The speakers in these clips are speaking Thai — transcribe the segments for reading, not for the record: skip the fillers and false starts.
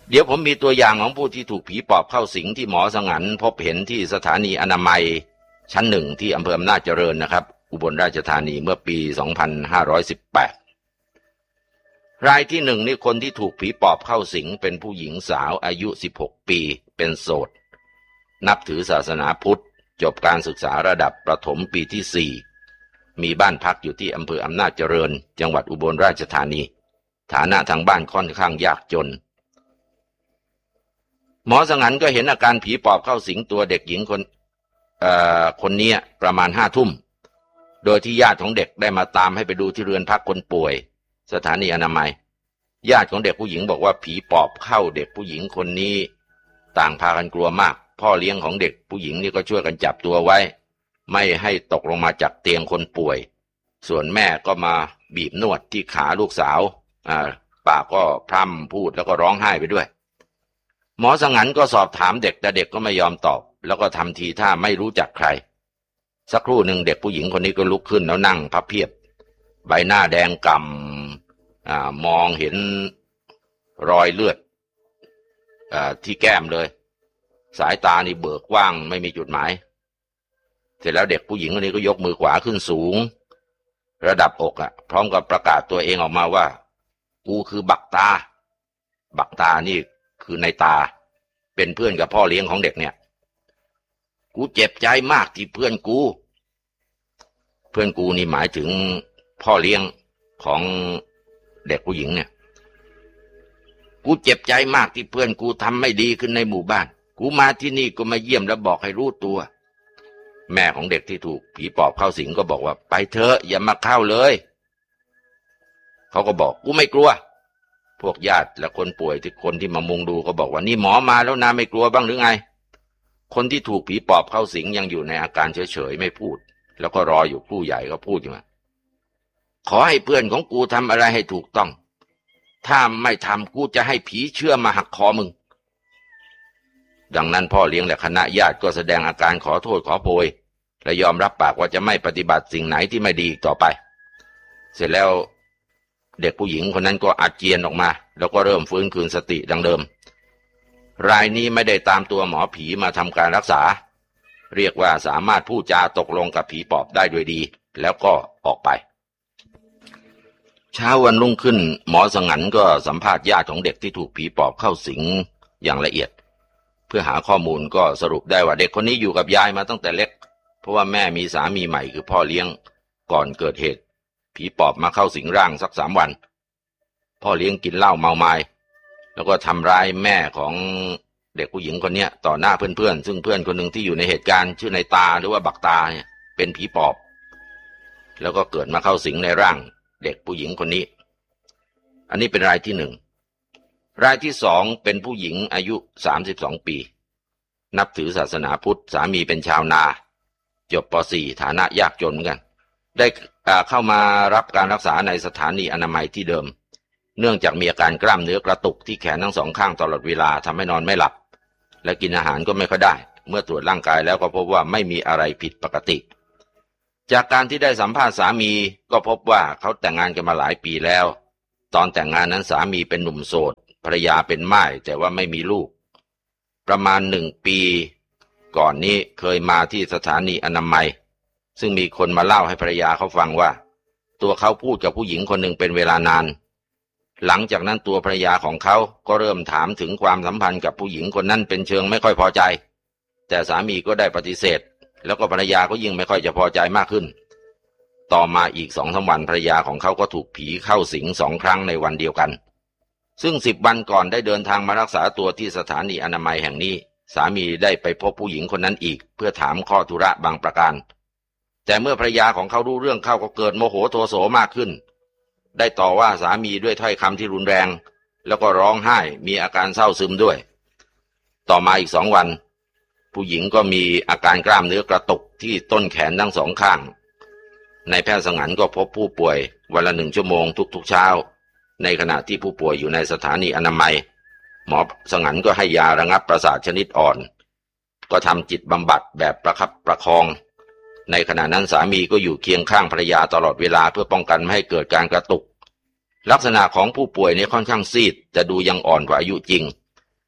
เดี๋ยวผมมีตัวอย่างของผู้ที่ถูกผีปอบเข้าสิงที่หมอสงันพบเห็นที่สถานีอนามัยชั้น 1ที่อำเภออำนาจเจริญนะครับอุบลราชธานีเมื่อปี 2518 รายที่ 1นี่คนที่ถูกผีปอบเข้าสิงเป็นผู้หญิงสาวอายุ 16 ปีเป็นโสดนับถือศาสนาพุทธจบการศึกษาระดับประถมปีที่ 4มีบ้านพักอยู่ที่อำเภออำนาจเจริญจังหวัดอุบลราชธานีฐานะทางบ้านค่อนข้างยากจนหมอสงันก็เห็นอาการผีปอบเข้าสิงตัวเด็กหญิงคนนี้ประมาณ5 ทุ่มโดยที่ญาติของเด็กได้มาตามให้ไปดูที่เรือนพักคนป่วยสถานีอนามัยญาติของเด็กผู้หญิงบอกว่าผีปอบเข้าเด็กผู้หญิงคนนี้ต่างพากันกลัวมากพ่อเลี้ยงของเด็กผู้หญิงนี่ก็ช่วยกันจับตัวไว้ไม่ให้ตกลงมาจากเตียงคนป่วยส่วนแม่ก็มาบีบนวดที่ขาลูกสาวปากก็พร่ำพูดแล้วก็ร้องไห้ไปด้วยหมอสงันก็สอบถามเด็กแต่เด็กก็ไม่ยอมตอบแล้วก็ทำทีท่าไม่รู้จักใครสักครู่หนึ่งเด็กผู้หญิงคนนี้ก็ลุกขึ้นแล้วนั่งพับเพียบใบหน้าแดงก่ำมองเห็นรอยเลือดที่แก้มเลยสายตานี่เบิกกว้างไม่มีจุดหมายเสร็จแล้วเด็กผู้หญิงคนนี้ก็ยกมือขวาขึ้นสูงระดับอกพร้อมกับประกาศตัวเองออกมาว่ากูคือบักตานี่คือในตาเป็นเพื่อนกับพ่อเลี้ยงของเด็กเนี่ยกูเจ็บใจมากที่เพื่อนกูนี่หมายถึงพ่อเลี้ยงของเด็กผู้หญิงเนี่ยกูเจ็บใจมากที่เพื่อนกูทำไม่ดีขึ้นในหมู่บ้านกูมาที่นี่ก็มาเยี่ยมแล้วบอกให้รู้ตัวแม่ของเด็กที่ถูกผีปอบเข้าสิงก็บอกว่าไปเถอะอย่ามาเข้าเลยเขาก็บอกกูไม่กลัวพวกญาติและคนป่วยที่คนที่มามุงดูก็บอกว่านี่หมอมาแล้วนะไม่กลัวบ้างหรือไงคนที่ถูกผีปอบเข้าสิงยังอยู่ในอาการเฉยๆไม่พูดแล้วก็รออยู่ผู้ใหญ่ก็พูดอยู่ว่าขอให้เพื่อนของกูทำอะไรให้ถูกต้องถ้าไม่ทำกูจะให้ผีเชื่อมาหักคอมึงดังนั้นพ่อเลี้ยงและคณะญาติก็แสดงอาการขอโทษขอโพยและยอมรับปากว่าจะไม่ปฏิบัติสิ่งไหนที่ไม่ดีอีกต่อไปเสร็จแล้วเด็กผู้หญิงคนนั้นก็อาเจียนออกมาแล้วก็เริ่มฟื้นคืนสติดังเดิมรายนี้ไม่ได้ตามตัวหมอผีมาทำการรักษาเรียกว่าสามารถพูดจาตกลงกับผีปอบได้โดยดีแล้วก็ออกไปเช้าวันรุ่งขึ้นหมอสงันก็สัมภาษณ์ญาติของเด็กที่ถูกผีปอบเข้าสิงอย่างละเอียดเพื่อหาข้อมูลก็สรุปได้ว่าเด็กคนนี้อยู่กับยายมาตั้งแต่เล็กเพราะว่าแม่มีสามีใหม่คือพ่อเลี้ยงก่อนเกิดเหตุผีปอบมาเข้าสิงร่างสัก3 วันพ่อเลี้ยงกินเหล้าเมาไม้แล้วก็ทำร้ายแม่ของเด็กผู้หญิงคนนี้ต่อหน้าเพื่อนๆซึ่งเพื่อนคนหนึ่งที่อยู่ในเหตุการณ์ชื่อในตาหรือว่าบักตาเนี่ยเป็นผีปอบแล้วก็เกิดมาเข้าสิงในร่างเด็กผู้หญิงคนนี้อันนี้เป็นรายที่ 1รายที่ 2เป็นผู้หญิงอายุ32 ปีนับถือศาสนาพุทธสามีเป็นชาวนาจบป .4 ฐานะยากจนเหมือนกันได้เข้ามารับการรักษาในสถานีอนามัยที่เดิมเนื่องจากมีอาการกล้ามเนื้อกระตุกที่แขนทั้ง2 ข้างตลอดเวลาทำให้นอนไม่หลับและกินอาหารก็ไม่ค่อยได้เมื่อตรวจร่างกายแล้วก็พบว่าไม่มีอะไรผิดปกติจากการที่ได้สัมภาษณ์สามีก็พบว่าเขาแต่งงานกันมาหลายปีแล้วตอนแต่งงานนั้นสามีเป็นหนุ่มโสดภรรยาเป็นม่ายแต่ว่าไม่มีลูกประมาณ1 ปีก่อนนี้เคยมาที่สถานีอนามัยซึ่งมีคนมาเล่าให้ภรรยาเขาฟังว่าตัวเขาพูดกับผู้หญิงคนหนึ่งเป็นเวลานานหลังจากนั้นตัวภรรยาของเขาก็เริ่มถามถึงความสัมพันธ์กับผู้หญิงคนนั้นเป็นเชิงไม่ค่อยพอใจแต่สามีก็ได้ปฏิเสธแล้วก็ภรรยาก็ยิ่งไม่ค่อยจะพอใจมากขึ้นต่อมาอีก2-3 วันภรรยาของเขาก็ถูกผีเข้าสิง2 ครั้งในวันเดียวกันซึ่ง10 วันก่อนได้เดินทางมารักษาตัวที่สถานีอนามัยแห่งนี้สามีได้ไปพบผู้หญิงคนนั้นอีกเพื่อถามข้อธุระบางประการแต่เมื่อภรรยาของเขารู้เรื่องเข้าก็เกิดโมโหโทโสมากขึ้นได้ต่อว่าสามีด้วยถ้อยคำที่รุนแรงแล้วก็ร้องไห้มีอาการเศร้าซึมด้วยต่อมาอีก2 วันผู้หญิงก็มีอาการกล้ามเนื้อกระตุกที่ต้นแขนทั้ง2 ข้างในแพทย์สงันก็พบผู้ป่วยวันละ1 ชั่วโมงทุกๆเช้าในขณะที่ผู้ป่วยอยู่ในสถานีอนามัยหมอสงันก็ให้ยาระงับประสาทชนิดอ่อนก็ทำจิตบำบัดแบบประคับประคองในขณะนั้นสามีก็อยู่เคียงข้างภรรยาตลอดเวลาเพื่อป้องกันไม่ให้เกิดการกระตุกลักษณะของผู้ป่วยนี้ค่อนข้างซีดแต่ดูยังอ่อนกว่าอายุจริง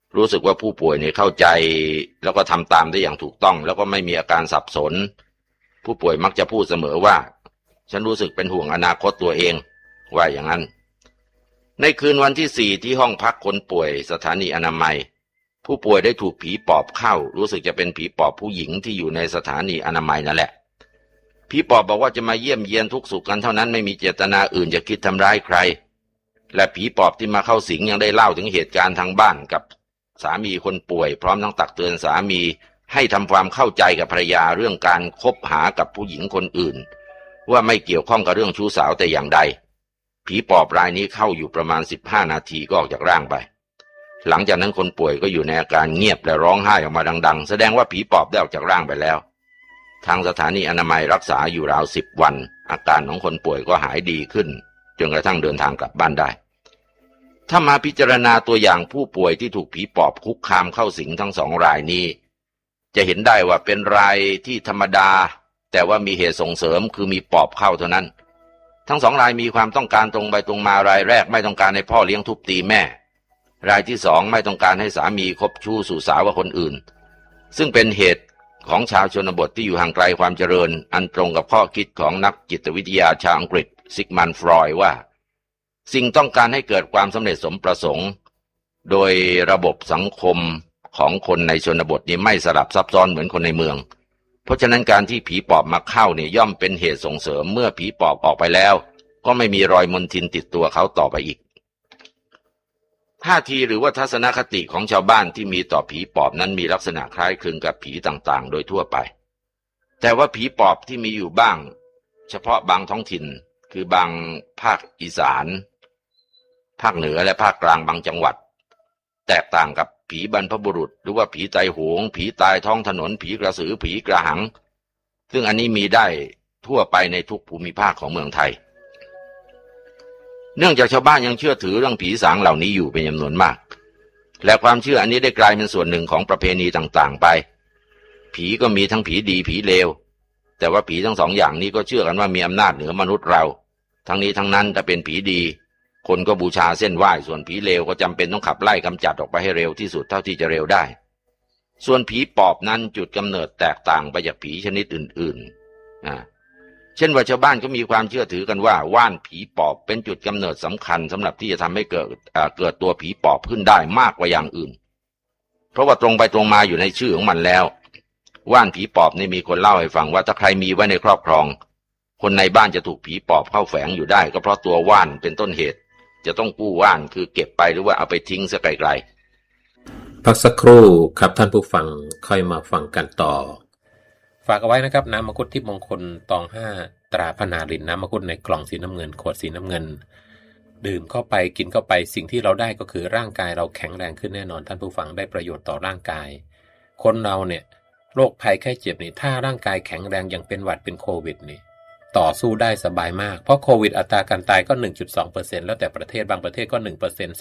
รู้สึกว่าผู้ป่วยเนี่ยเข้าใจแล้วก็ทำตามได้อย่างถูกต้องแล้วก็ไม่มีอาการสับสนผู้ป่วยมักจะพูดเสมอว่าฉันรู้สึกเป็นห่วงอนาคตตัวเองว่าอย่างนั้นในคืนวันที่4ที่ห้องพักคนป่วยสถานีอนามัยผู้ป่วยได้ถูกผีปอบเข้ารู้สึกจะเป็นผีปอบผู้หญิงที่อยู่ในสถานีอนามัยนั่นแหละผีปอบบอกว่าจะมาเยี่ยมเยียนทุกสุขกันเท่านั้นไม่มีเจตนาอื่นจะคิดทำร้ายใครและผีปอบที่มาเข้าสิงยังได้เล่าถึงเหตุการณ์ทางบ้านกับสามีคนป่วยพร้อมทั้งตักเตือนสามีให้ทำความเข้าใจกับภรรยาเรื่องการคบหากับผู้หญิงคนอื่นว่าไม่เกี่ยวข้องกับเรื่องชู้สาวแต่อย่างใดผีปอบรายนี้เข้าอยู่ประมาณ15 นาทีก็ออกจากร่างไปหลังจากนั้นคนป่วยก็อยู่ในอาการเงียบและร้องไห้ออกมาดังๆแสดงว่าผีปอบได้ออกจากร่างไปแล้วทางสถานีอนามัยรักษาอยู่ราว10 วันอาการของคนป่วยก็หายดีขึ้นจนกระทั่งเดินทางกลับบ้านได้ถ้ามาพิจารณาตัวอย่างผู้ป่วยที่ถูกผีปอบคุกคามเข้าสิงทั้ง2 รายนี้จะเห็นได้ว่าเป็นรายที่ธรรมดาแต่ว่ามีเหตุส่งเสริมคือมีปอบเข้าเท่านั้นทั้ง2 รายมีความต้องการตรงไปตรงมารายแรกไม่ต้องการให้พ่อเลี้ยงทุบตีแม่รายที่2ไม่ต้องการให้สามีคบชู้สู่สาวกับคนอื่นซึ่งเป็นเหตุของชาวชนบทที่อยู่ห่างไกลความเจริญอันตรงกับข้อคิดของนักจิตวิทยาชาวอังกฤษซิกมันด์ ฟรอยด์ว่าสิ่งต้องการให้เกิดความสำเร็จสมประสงค์โดยระบบสังคมของคนในชนบทนี้ไม่สลับซับซ้อนเหมือนคนในเมืองเพราะฉะนั้นการที่ผีปอบมาเข้าเนี่ยย่อมเป็นเหตุส่งเสริมเมื่อผีปอบออกไปแล้วก็ไม่มีรอยมลทินติดตัวเขาต่อไปอีกท่าทีหรือว่าทัศนคติของชาวบ้านที่มีต่อผีปอบนั้นมีลักษณะคล้ายคลึงกับผีต่างๆโดยทั่วไปแต่ว่าผีปอบที่มีอยู่บ้างเฉพาะบางท้องถิ่นคือบางภาคอีสานภาคเหนือและภาคกลางบางจังหวัดแตกต่างกับผีบรรพบุรุษหรือว่าผีไตโหงผีตายท้องถนนผีกระสือผีกระหังซึ่งอันนี้มีได้ทั่วไปในทุกภูมิภาคของเมืองไทยเนื่องจากชาวบ้านยังเชื่อถือเรื่องผีสางเหล่านี้อยู่เป็นจำนวนมากและความเชื่ออันนี้ได้กลายเป็นส่วนหนึ่งของประเพณีต่างๆไปผีก็มีทั้งผีดีผีเลวแต่ว่าผีทั้ง2 อย่างนี้ก็เชื่อกันว่ามีอำนาจเหนือมนุษย์เราทั้งนี้ทั้งนั้นถ้าเป็นผีดีคนก็บูชาเส้นไหว้ส่วนผีเลวก็จำเป็นต้องขับไล่กำจัดออกไปให้เร็วที่สุดเท่าที่จะเร็วได้ส่วนผีปอบนั้นจุดกำเนิดแตกต่างไปจากผีชนิดอื่นๆเช่นว่าชาวบ้านก็มีความเชื่อถือกันว่าว่านผีปอบเป็นจุดกำเนิดสำคัญสำหรับที่จะทำให้เกิดตัวผีปอบขึ้นได้มากกว่าอย่างอื่นเพราะว่าตรงไปตรงมาอยู่ในชื่อของมันแล้วว่านผีปอบนี่มีคนเล่าให้ฟังว่าถ้าใครมีไว้ในครอบครองคนในบ้านจะถูกผีปอบเข้าแฝงอยู่ได้ก็เพราะตัวว่านเป็นต้นเหตุจะต้องกู้ว่านคือเก็บไปหรือว่าเอาไปทิ้งซะไกลๆพักสักครู่ครับท่านผู้ฟังค่อยมาฟังกันต่อฝากเอาไว้นะครับน้ำมังคุดทิพย์มงคลตอง5ตราพนารินน้ำมังคุดในกล่องสีน้ำเงินขวดสีน้ำเงินดื่มเข้าไปกินเข้าไปสิ่งที่เราได้ก็คือร่างกายเราแข็งแรงขึ้นแน่นอนท่านผู้ฟังได้ประโยชน์ต่อร่างกายคนเราเนี่ยโรคภัยไข้เจ็บนี่ถ้าร่างกายแข็งแรงอย่างเป็นหวัดเป็นโควิดนี่ต่อสู้ได้สบายมากเพราะโควิดอัตราการตายก็ 1.2% แล้วแต่ประเทศบางประเทศก็ 1%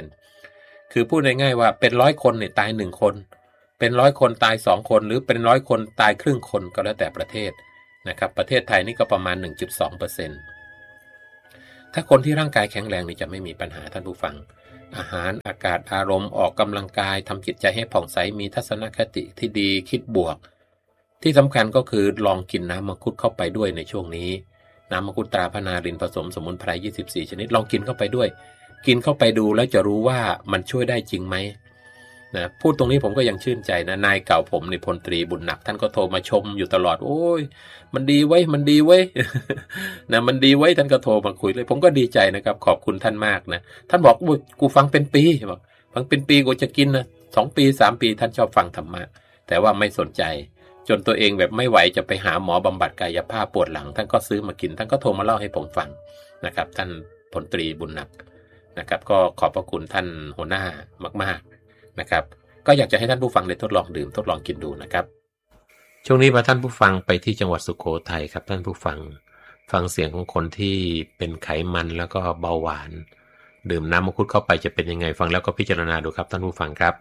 2% คือพูดง่ายๆว่าเป็น100 คนเนี่ยตาย1 คนเป็น100 คนตาย2 คนหรือเป็น100 คนตายครึ่งคนก็แล้วแต่ประเทศนะครับประเทศไทยนี่ก็ประมาณ 1.2% ถ้าคนที่ร่างกายแข็งแรงนี่จะไม่มีปัญหาท่านผู้ฟังอาหารอากาศอารมณ์ออกกำลังกายทำจิตใจให้ผ่องใสมีทัศนคติที่ดีคิดบวกที่สำคัญก็คือลองกินน้ำมังคุดเข้าไปด้วยในช่วงนี้น้ำมังคุดตราพนารินผสมสมุนไพร24 ชนิดลองกินเข้าไปด้วยกินเข้าไปดูแล้วจะรู้ว่ามันช่วยได้จริงไหมนะพูดตรงนี้ผมก็ยังชื่นใจนะนายเก่าผมในพลตรีบุญหนักท่านก็โทรมาชมอยู่ตลอดโอ้ยมันดีไว้มันดีไว้ นะมันดีไว้ท่านก็โทรมาคุยเลยผมก็ดีใจนะครับขอบคุณท่านมากนะท่านบอกกูฟังเป็นปีบอกฟังเป็นปีกูจะกินนะ2 ปี3 ปีท่านชอบฟังธรรมะแต่ว่าไม่สนใจจนตัวเองแบบไม่ไหวจะไปหาหมอบำบัดกายภาพปวดหลังท่านก็ซื้อมากินท่านก็โทรมาเล่าให้ผมฟังนะครับท่านพลตรีบุญหนักนะครับก็ขอบพระคุณท่านหัวหน้ามากๆนะครับก็อยากจะให้ท่านผู้ฟังได้ทดลองดื่มทดลองกินดูนะครับช่วงนี้มาท่านผู้ฟังไปที่จังหวัดสุโขทัยครับท่านผู้ฟังเสียงของคนที่เป็นไขมันแล้วก็เบาหวานดื่มน้ำมังคุดเข้าไปจะเป็นยังไงฟังแล้วก็พิจารณาดูครับท่านผู้ฟังครับ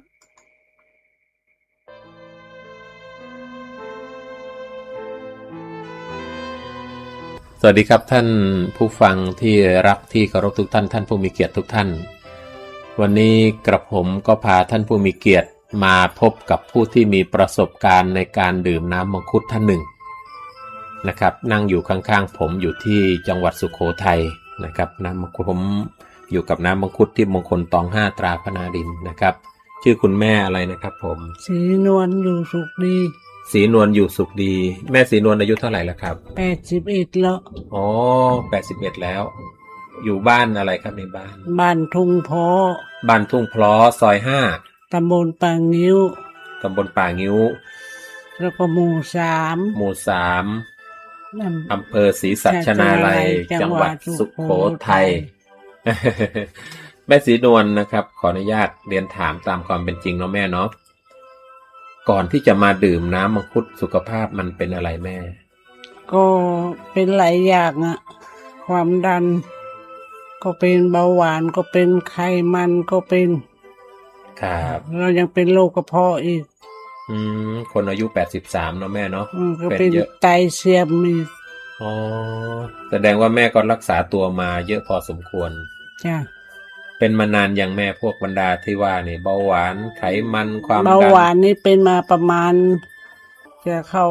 สวัสดีครับท่านผู้ฟังที่รักที่เคารพทุกท่านท่านผู้มีเกียรติทุกท่านวันนี้กระผมก็พาท่านผู้มีเกียรติมาพบกับผู้ที่มีประสบการณ์ในการดื่มน้ำมังคุดท่านหนึ่งนะครับนั่งอยู่ข้างๆผมอยู่ที่จังหวัดสุโขทัยนะครับน้ำมังคุดผมอยู่กับน้ำมังคุดที่มงคลตอง5ตราพนาดินนะครับชื่อคุณแม่อะไรนะครับผมศรีนวลอยู่สุขดีศรีนวลอยู่สุขดีแม่ศรีนวลอายุเท่าไหร่แล้วครับ 81แล้วอ๋อ81แล้วอยู่บ้านอะไรครับในบ้านทุ่งพอบ้านทุ่งพลอซอย5 ตำบลป่างิ้วแล้วก็หมู่3 อำเภอศรีสัชนาลัยจังหวัดสุโขทัยแม่ศรีนวลนะครับขออนุญาตเรียนถามตามความเป็นจริงเนาะแม่เนาะก่อนที่จะมาดื่มน้ำมังคุดสุขภาพมันเป็นอะไรแม่ก็เป็นหลายอย่างอะความดันก็เป็นเบาหวานก็เป็นไขมันก็เป็นครับเรายังเป็นโรคกระเพาะอีกคนอายุ83เนาะแม่เนาะก็เป็นไตเสื่อมอีกอ๋อแสดงว่าแม่ก็รักษาตัวมาเยอะพอสมควรจ้ะเป็นมานานอย่างแม่พวกบรรดาที่ว่านี่เบาหวานไขมันความดันเบาหวานนี่เป็นมาประมาณจะเข้า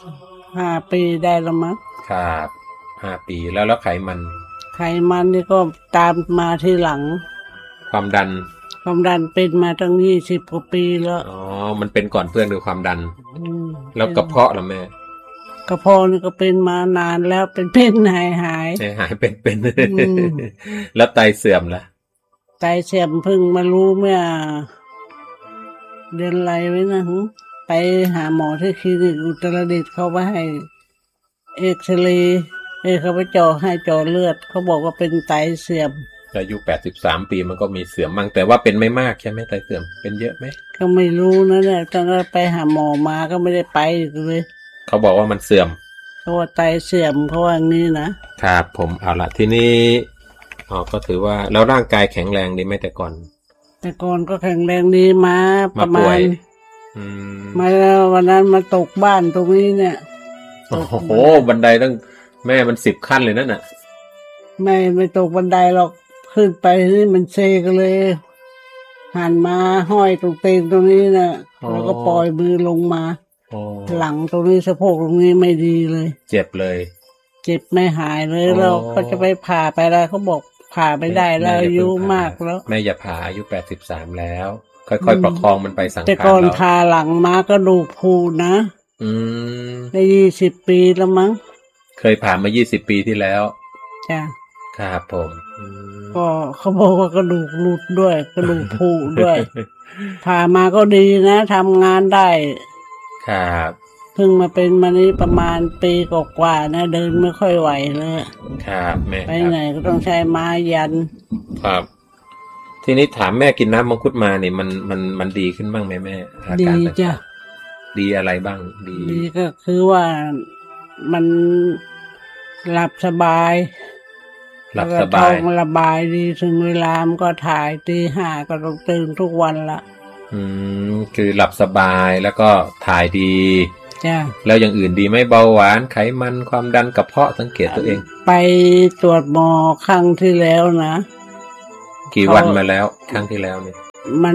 5 ปีได้แล้วมั้งครับ5 ปีแล้วไขมันนี่ก็ตามมาทีหลังความดันเป็นมาตั้ง20 กว่าปีแล้วอ๋อมันเป็นก่อนเพื่อนหรือความดันแล้วกระเพาะล่ะแม่กระเพาะนี่ก็เป็นมานานแล้วเป็นหายเป็นแล้วไตเสื่อมล่ะไตเสื่อมเพิ่งมารู้เมื่อเดือนอะไรไว้นะไปหาหมอที่คลินิกอุตรดิตถ์เขาไปให้เอ็กซเรย์เขาไปเจาะเลือดเขาบอกว่าเป็นไตเสื่อมอายุ83 ปีมันก็มีเสื่อมบ้างแต่ว่าเป็นไม่มากใช่ไหมไตเสื่อมเป็นเยอะไหมก็ไม่รู้นะเนี่ยตั้งแต่ไปหาหมอมาก็ไม่ได้ไปเลยเขาบอกว่ามันเสื่อมเขาว่าไตเสื่อมเขาว่าอย่างนี้นะครับผมเอาละทีนี้ก็ถือว่าแล้วร่างกายแข็งแรงดีไหมแต่ก่อนก็แข็งแรงดีมาประมาณมาวันนั้นมาตกบ้านตรงนี้เนี่ยโอ้โหบันไดตั้งแม่มัน10 ขั้นเลยนั่นน่ะไม่ตกบันไดหรอกขึ้นไปนี่มันเซกันเลยหันมาห้อยตรงเตียงตรงนี้น่ะแล้วก็ปล่อยมือลงมาหลังตรงนี้สะโพกตรงนี้ไม่ดีเลยเจ็บเลยเจ็บไม่หายเลยแล้วก็จะไปผ่าไปแล้วเขาบอกผ่าไม่ได้แล้วอายุมากแล้วแม่อย่าผ่าอายุ83แล้วค่อยๆประคองมันไปสังขารแต่ก่อนผ่าหลังมาก็ดูกพูนะได้20 ปีแล้วมั้งเคยผ่ามา20 ปีที่แล้วจ้ะครับผมก็เขาบอกว่ากระดูกหลุดด้วยกระดูกพุด้วยผ่ามาก็ดีนะทำงานได้ครับเพิ่งมาเป็นมานี้ประมาณปีกว่าๆนะเดินไม่ค่อยไหวเลยครับแม่ไปไหนก็ต้องใช้ไม้ยันครับทีนี้ถามแม่กินน้ำมังคุดมาเนี่ยมันดีขึ้นบ้างไหมแม่อาการดีจ้ะดีอะไรบ้างดีก็คือว่ามันหลับสบายท้องระบายดีถึงเวลามันก็ถ่ายตี 5ก็ต้องตื่นทุกวันละคือหลับสบายแล้วก็ถ่ายดีจ้ะแล้วอย่างอื่นดีไหมเบาหวานไขมันความดันกระเพาะสังเกตตัวเองไปตรวจหมอครั้งที่แล้วนะกี่วันมาแล้วครั้งที่แล้วเนี่ยมัน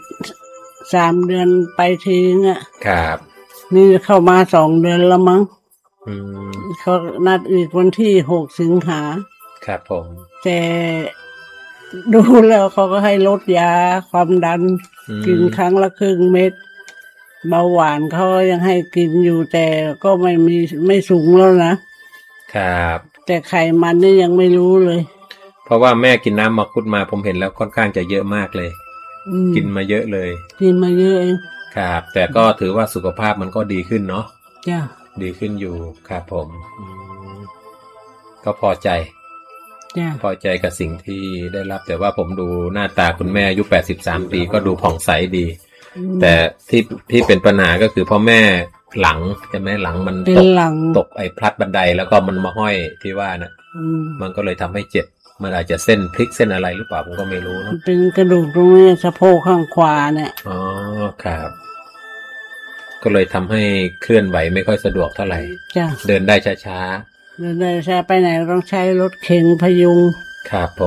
3 เดือนไปทีอ่ะครับนี่เข้ามา2 เดือนแล้วมั้งเขานัดอีกวันที่6 สิงหาครับผมแต่ดูแล้วเขาก็ให้ลดยาความดันกินครั้งละครึ่งเม็ดเบาหวานเขายังให้กินอยู่แต่ก็ไม่สูงแล้วนะครับแต่ไขมันนี่ยังไม่รู้เลยเพราะว่าแม่กินน้ำมังคุดมาผมเห็นแล้วค่อนข้างจะเยอะมากเลยกินมาเยอะเลยกินมาเยอะเองครับแต่ก็ถือว่าสุขภาพมันก็ดีขึ้นเนาะจ้ะดีขึ้นอยู่ครับผมก็พอใจกับสิ่งที่ได้รับแต่ว่าผมดูหน้าตาคุณแม่อายุ83 ปีก็ดูผ่องใสดีแต่ที่เป็นปัญหาก็คือพ่อแม่หลังใช่ไหมหลังมันตกไอ้พลัดบันไดแล้วก็มันมาห้อยที่ว่านะมันก็เลยทำให้เจ็บมันอาจจะเส้นพลิกเส้นอะไรหรือเปล่าผมก็ไม่รู้เนาะเป็นกระดูกตรงนี้สะโพกข้างขวาเนี่ยอ๋อครับก็เลยทำให้เคลื่อนไหวไม่ค่อยสะดวกเท่าไหร่เดินได้ช้าเดินได้ช้าไปไหนต้องใช้รถเข็นพยุงครับผม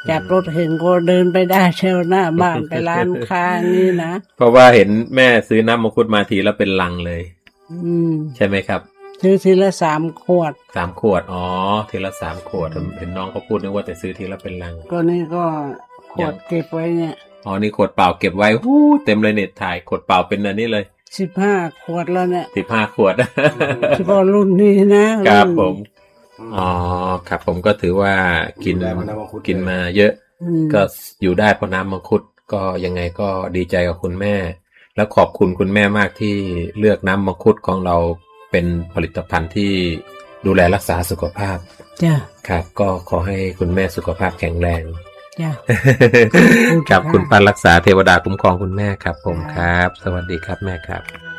จับรถเห็นก็เดินไปได้เชลหน้าบ้านไปร้านค้านี่นะเพราะว่าเห็นแม่ซื้อน้ำมังคุดมาทีแล้วเป็นลังเลยใช่ไหมครับซื้อทีละ3 ขวด 3 ขวดอ๋อทีละ3 ขวดเห็นน้องเขาพูดนึกว่าแต่ซื้อทีละเป็นลังก็นี่ก็ขวดเก็บไว้เนี่ยอ๋อนี่ขวดเปล่าเก็บไว้หู้เต็มเลยเนี่ยถ่ายขวดเปล่าเป็นอันนี้เลย 15 ขวดแล้วเนี่ย 15 ขวดเฉพาะรุ่นนี้นะครับผมอ๋อครับผมก็ถือว่ากินมาเยอะก็อยู่ได้เพราะน้ำมังคุดก็ยังไงก็ดีใจกับคุณแม่แล้วขอบคุณคุณแม่มากที่เลือกน้ำมังคุดของเราเป็นผลิตภัณฑ์ที่ดูแลรักษาสุขภาพจ้ะครับก็ขอให้คุณแม่สุขภาพแข็งแรงจ้ะครับคุณป้ารักษาเทวดาคุ้มครองคุณแม่ครับผมครับสวัสดีครับแม่ครับ